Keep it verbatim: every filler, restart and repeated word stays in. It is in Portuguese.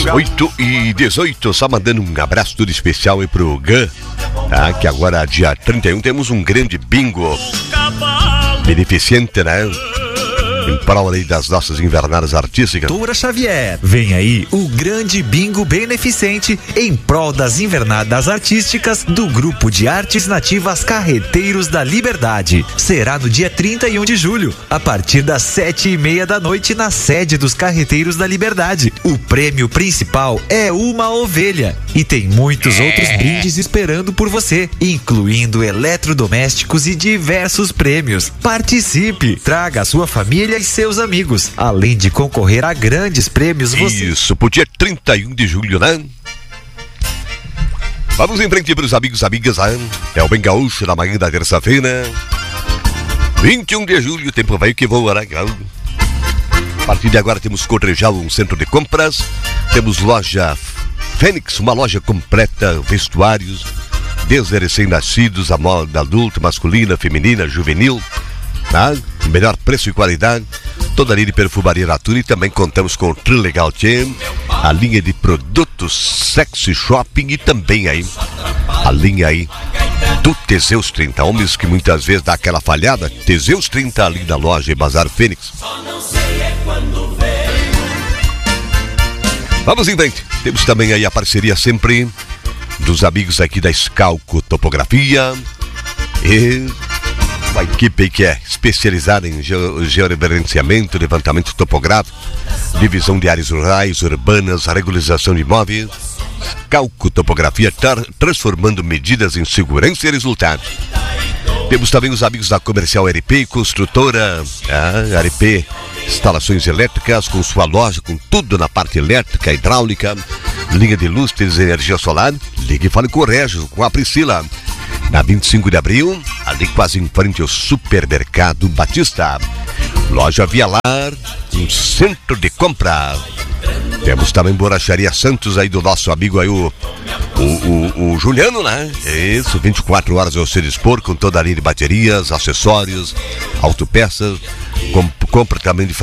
oito e dezoito, só mandando um abraço tudo especial aí pro Gan, tá? Que agora, dia trinta e um, temos um grande bingo beneficente, né? Em prol aí das nossas invernadas artísticas. Doutora Xavier, vem aí o grande bingo beneficente em prol das invernadas artísticas do Grupo de Artes Nativas Carreteiros da Liberdade. Será no dia trinta e um de julho, a partir das sete e meia da noite, na sede dos Carreteiros da Liberdade. O prêmio principal é uma ovelha e tem muitos outros brindes esperando por você, incluindo eletrodomésticos e diversos prêmios. Participe, traga a sua família e seus amigos, além de concorrer a grandes prêmios. Você... Isso, pro dia trinta e um de julho, né? Vamos em frente pros amigos e amigas, né? É o Bem Gaúcho na manhã da terça-feira, vinte e um de julho, tempo vai que voa, né? A partir de agora temos Cotrijal, um centro de compras, temos loja Fênix, uma loja completa, vestuários, desde recém-nascidos, a moda adulta, masculina, feminina, juvenil, tá? Melhor preço e qualidade, toda a linha de perfumaria Natura, e também contamos com o Trilegal Team, a linha de produtos Sexy Shopping e também aí a linha aí do Teseus trinta, homens que muitas vezes dá aquela falhada. Teseus trinta ali na loja e Bazar Fênix. Vamos em frente, temos também aí a parceria sempre dos amigos aqui da Scalco Topografia e uma equipe aí que é especializada em geo- georreferenciamento, levantamento topográfico, divisão de áreas rurais, urbanas, regularização de imóveis. Scalco Topografia, tar- transformando medidas em segurança e resultados. Temos também os amigos da Comercial R P, construtora a R P Instalações Elétricas, com sua loja, com tudo na parte elétrica, hidráulica, linha de luz, energia solar. Ligue e fale com o Regis, com a Priscila. Na vinte e cinco de abril, ali quase em frente ao Supermercado Batista. Loja Via Lar, um centro de compra. Temos também Borracharia Santos aí do nosso amigo aí, o, o, o, o Juliano, né? Isso, vinte e quatro horas ao seu dispor, com toda a linha de baterias, acessórios, autopeças, com, compra também de